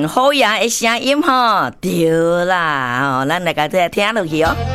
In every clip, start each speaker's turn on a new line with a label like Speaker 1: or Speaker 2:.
Speaker 1: 好听的声音吼，对啦，咱来个再听落去哦。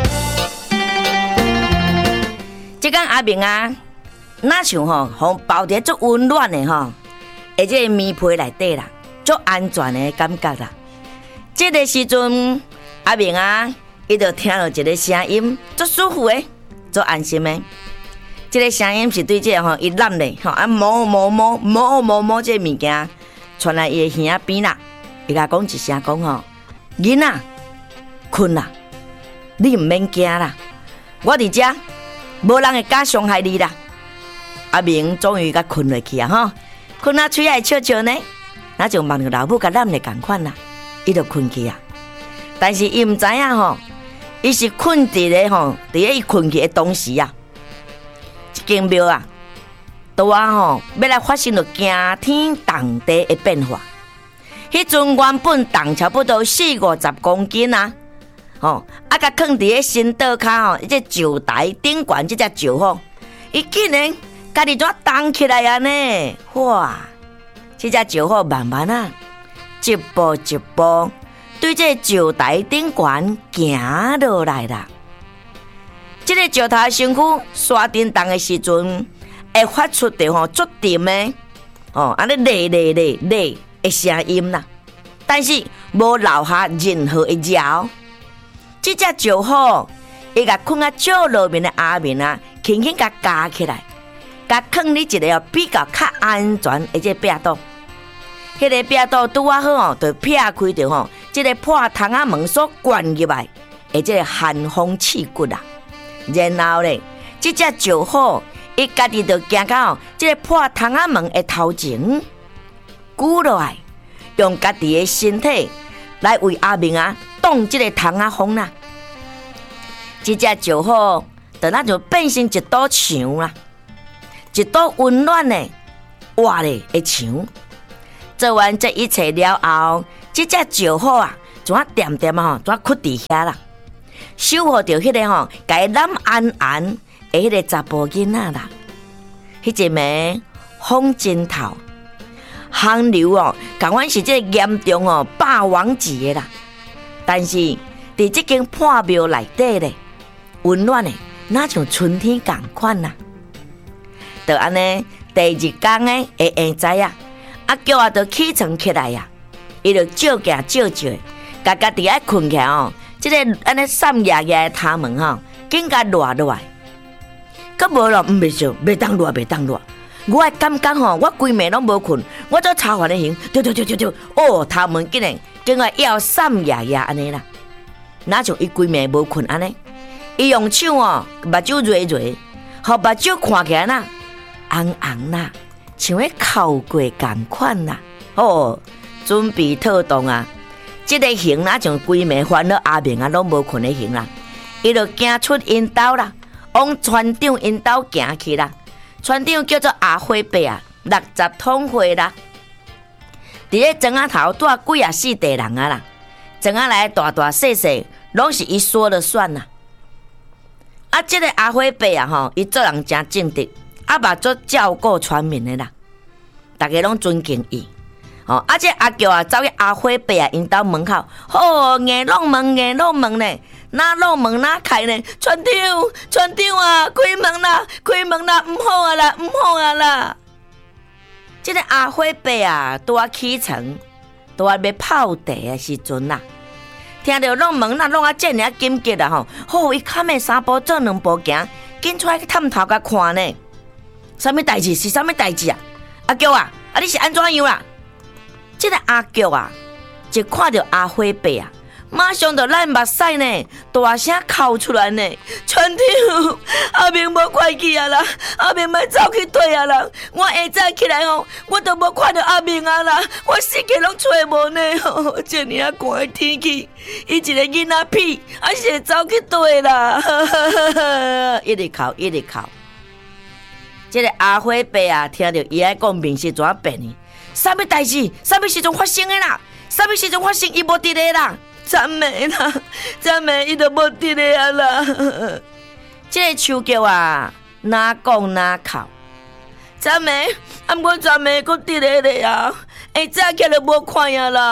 Speaker 1: 这讲阿明啊，哪像吼，互包伫足温暖的吼，而且棉被内底啦，足安全的感觉啦。这个时阵，阿明啊，伊就听到一个声音，足舒服的，足安心的。这个声音是对这个吼，伊揽咧吼，啊摸这物件。传来伊的耳边啦，伊甲讲一声讲吼，囡仔困啦，你唔免惊啦，我伫遮，无人会敢伤害你啦。阿明终于甲困落去啊吼，困啊嘴爱笑笑呢，那就望着老母甲揽咧共款啦，伊就困去啊。但是伊唔知影吼，伊是困伫咧吼，伫咧伊困去的同时啊，一间庙啊。拄啊吼，要来发生着惊天动地的变化。迄阵原本重差不多40-50公斤啊，吼，啊，甲放伫咧新岛骹吼，这石台顶悬这只石吼，伊竟然家己怎动起来啊呢？哇！这只石吼慢慢啊，一步一步对这石台顶悬行落来啦。这个石头身躯刷叮当的时阵。会发出的吼足沉的哦，安尼咧的声音啦，但是无留下任何的摇。这只石虎，伊甲困啊照路面的阿明啊，轻轻甲夹起来，甲放伫一个比较安全的这壁肚。迄个壁肚拄啊好哦，就劈开着吼，这个破窗仔门所灌入来，的这个寒风刺骨啦。然后咧，这只石虎。伊家己就行到这个破窗仔门的头前，鼓落来，用家己的身体来为阿明啊挡这个窗仔风啦。这只石虎就那就变成一堵墙啦，一堵温暖的活的墙。做完这一切了后，这只石虎啊，怎啊点点啊吼，怎啊屈伫遐啦，守护着迄个吼，甲伊揽安安。迄个查甫囡仔啦，迄一暝风真透，寒流哦，共阮是这严重哦霸王级的啦。但是伫这间破庙内底咧，温暖的，哪像春天共款啦。就安尼，第二天的会知啊，阿叫啊，就起床起来呀，伊就照行照照，家家己爱困起来哦，这个安尼散夜夜的窗门吼，紧甲落落来。佮无咯，袂想，袂当落，袂当落。我的感觉吼，我规暝拢无困，我做超烦的型，对，哦，头门竟然经过要散夜夜安尼啦，哪像伊规暝无困安尼？伊用手哦，目睭揉，互目睭看起来呐，红啦，像迄哭过共款啦。哦，准备透动啊，这个型哪像规暝烦恼阿明啊，拢无困的型啦，伊就行出因兜啦。往船长因兜行去啦，船长叫做阿辉伯啊，60通岁啦。伫咧庄仔头住几啊4地人啊啦，庄仔来大细，拢是伊说了算啦。啊，这个阿辉伯啊吼，伊做人真正直，啊嘛做照顾村民的啦，大家拢尊敬伊。哦，啊，这阿叫啊走去阿辉伯啊因兜门口，哦，硬弄门呢。哪弄门哪开呢？船长啊，开门啦！唔好啊啦！这个阿辉伯啊，拄啊起床，拄啊要泡茶的时阵啦，听到弄门弄啊这尔紧急啊吼，伊砍的3步做2步行，紧出来去探头甲看呢。什么代志？是什么代志啊？阿叫啊，你是安怎样啦？这个阿叫啊，就看到阿辉伯啊。马上就咱目屎呢，大声哭出来呢！船长，阿明无快去啊啦，阿明要走去对啊啦！我下早起来吼，我都无看到阿明啊啦，我死计拢找无呢！吼，这尔啊寒的天气，伊一个囡仔屁，还是会走去对啦！一直哭。这个阿辉伯啊，听到伊爱讲面是怎变呢？什么代志？什么时阵发生的啦？什么时阵发生？伊无伫咧啦！赞美伊都无伫咧啊啦！这个手叫啊，哪讲哪哭。赞美，毋过赞美佫伫咧啊！下早起来无看呀啦，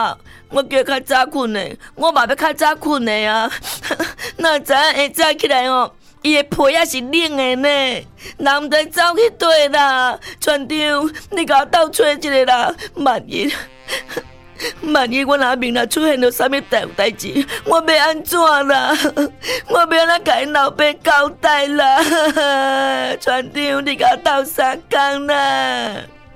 Speaker 1: 我叫较早困的，我嘛要较早困的啊！哪知影下早起来哦，伊的被也是冷的呢，人毋知走去佗啦。船长，你甲我斗找一个啦，万一我阿明若出现着啥物代志，我要安怎啦？我要安怎甲因老爸交代啦？船长，你甲我斗三工啦！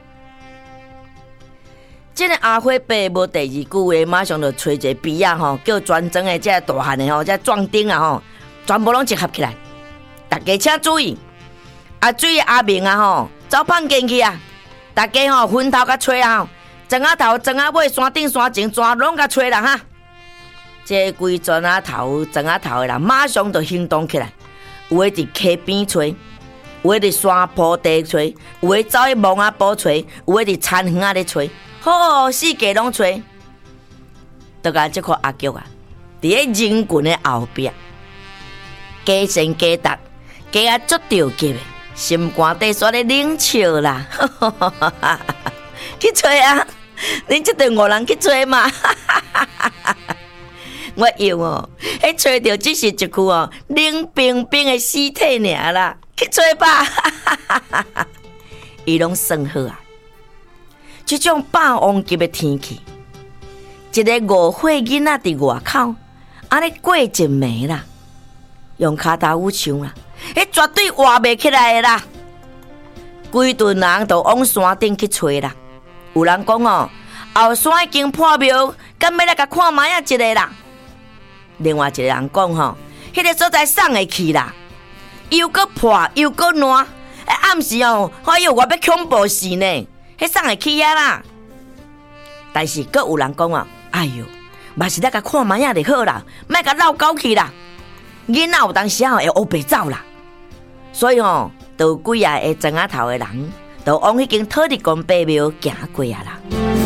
Speaker 1: 这个阿辉伯无第二句话，马上就找一个笔啊吼，叫专装的这大汉的吼，这壮丁啊吼，全部拢集合起来。大家请注意，阿水阿明啊吼，走胖进去啊！大家吼分头甲吹啊！庄仔头、庄仔尾、山顶、山前，全拢甲吹啦哈！这规庄仔头的人，马上就行动起来。有诶伫溪边吹，有诶伫山坡地吹，有诶走去蒙仔埔吹，有诶伫田园仔咧吹。好，四界拢吹，都甲这个阿菊啊，伫咧人群的后壁，加先加达，加啊足着急的，心肝底煞咧冷笑啦，去吹啊！恁这对五人去吹嘛？我用哦，迄吹着只是一具哦冷冰冰的尸体尔啦，去吹吧！伊拢算好啊。这种霸王级的天气，一个5岁囡仔伫外口，安尼过一暝啦，用骹头舞枪啦，迄绝对活袂起来的啦。规顿人都往山顶去吹啦。有人讲哦，后山已经破庙，敢要来甲看卖啊一个啦。另外一个人讲吼，迄个所在送会去啦，又搁破又搁烂，暗时哦，还有我要恐怖死呢。迄送会去啊啦，但是阁有人讲啊，哎哟，嘛是来甲看卖啊就好啦，莫甲闹狗去啦。囡仔有当时会黑白走啦，所以吼，就有几啊个庄仔头的人，就往迄间土地公伯庙行过啊啦。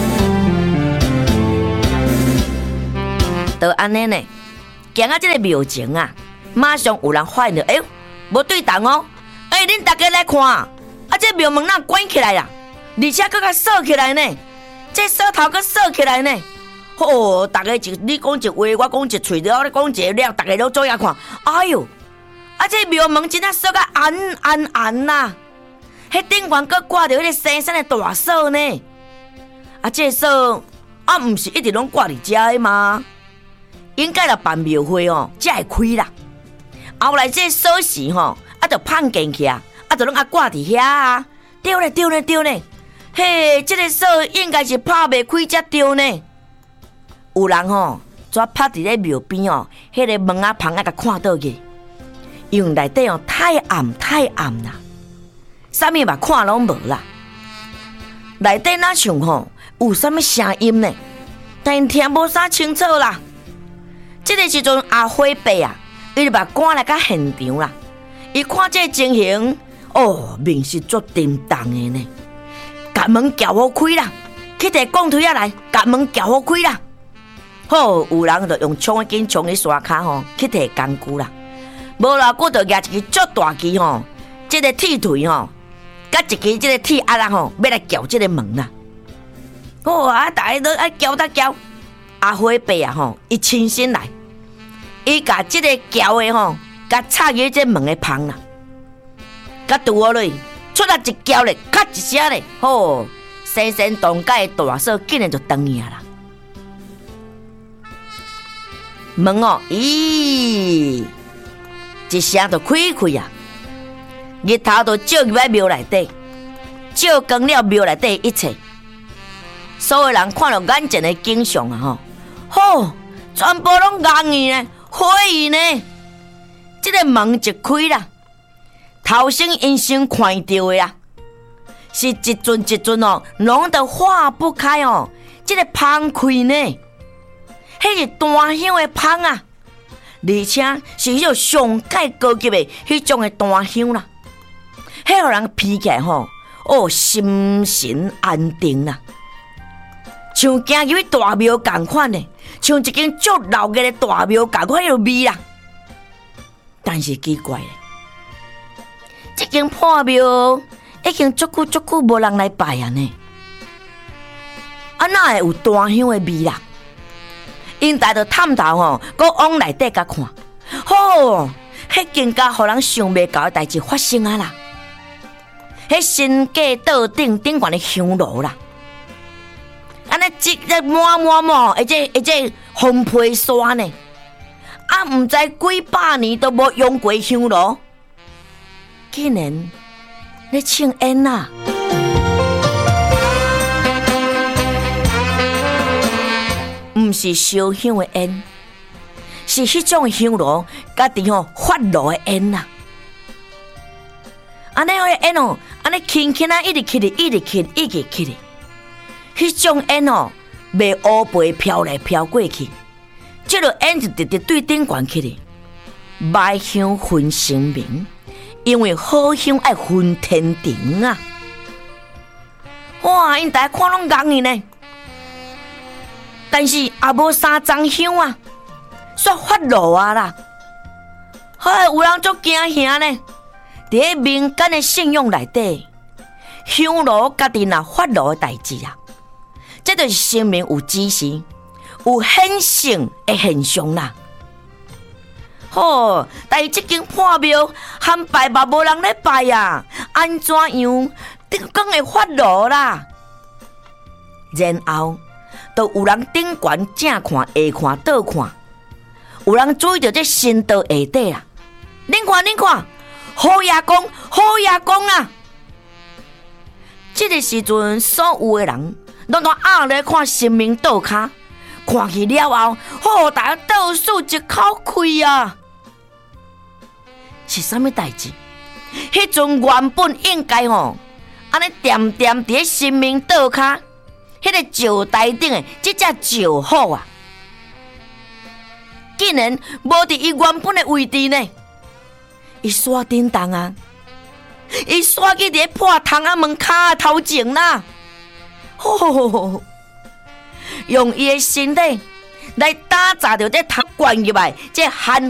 Speaker 1: 就安尼呢，行到这个庙前啊，马上有人发现到，哎呦，无对动哦，哎，恁大家来看，啊，这庙门哪关起来啦？而且佫甲锁起来呢，这锁头佫锁起来呢。哦，大家你讲一话，我讲一喙，了，你讲一个了，大家都做下看。哎哟，啊这庙门真正锁甲暗呐，迄顶悬佫挂着迄个生生的大锁呢。啊，这锁啊，毋是一直拢挂伫遮的吗？应该来办庙会哦，才会开啦。后来这锁匙吼，啊，就放进去啊，啊，就拢啊挂伫遐啊。对咧。嘿，这个锁应该是拍袂开才对呢。有人吼，抓拍伫咧庙边哦，迄个门啊旁啊，甲看倒去，因为内底哦太暗啦，啥物嘛看拢无啦。内底哪像吼有啥物声音呢？但听无啥清楚啦。这个时阵阿辉伯啊，伊就把赶来到现场啦。伊看这情形，哦，面是足震动的呢。甲门撬好开啦，去摕钢推仔来，甲门撬好开啦。好，有人就用冲紧冲去山骹吼，去摕工具啦。无偌久就举一支足大支吼，这个铁锤吼，甲一支这个铁鸭啦吼，要来撬这个门啦。哦啊，大家都爱撬搭撬。阿辉伯啊吼，伊亲身来，伊甲这个撬的吼，甲插入这门的旁啦，甲拄好嘞。出来一叫咧，咔一声咧，吼，生生动解的大锁竟然就断去啦。门哦，咦，一声就开开啊！日头就照入来庙内底，照光了庙内底一切。所有人看到眼前的景象啊，吼，全部拢红去呢，火去呢。这个门一开啦。头先因先看到的啊，是一尊一尊哦，拢都化不开哦。这个芳开呢，迄是檀香的芳啊，而且是迄种上界高级的迄种的檀香啦。迄互人闻起来吼，哦，心神安定啦，像行入去大庙同款的，像一间足老嘅大庙同款迄个味啦。但是奇怪咧。这间破庙已经足久无人来拜啊呢，啊哪会有檀香的味啦？ 因大着探头吼，搁往内底甲看，吼，迄更加互人想袂到的代志发生啊啦！迄新界岛顶顶悬的香炉啦，安尼积得满，而且红皮山呢，啊，毋知几百年都无用过香炉，竟然咧庆烟啊！毋是烧香的烟，是迄种香炉家己发炉的烟啊！安尼个烟安尼轻轻啊，一直起哩，迄种烟袂乌白飘来飘过去，即个烟就直直对顶悬起哩。歹香分生明，因为好香爱分天庭啊！哇，因大家看拢戆去呢，但是也无三张香啊，煞发炉啊啦！嗨，有人足惊吓呢。伫咧民间的信仰内底，香炉家己若发炉的代志啊，这就是生命有指示、有显性的现象啦。吼，但是即间破庙含拜嘛无人咧拜啊，安怎样讲会发炉啦？然后，都有人顶悬正看、下看、倒看，有人注意到这神道下底啦。恁看。好爷公啊！这个时阵，所有的人拢压咧看神明倒骹，看去了后，好大家倒数一口气啊！是啥物代志？迄阵原本应该安尼点伫咧神明倒骹，迄个石台顶的这只石虎啊，竟然无伫伊原本的位置呢！伊刷叮当啊！伊刷去伫破窗仔门骹头前啦！吼，用伊的身体来打砸着这头悬入来，这寒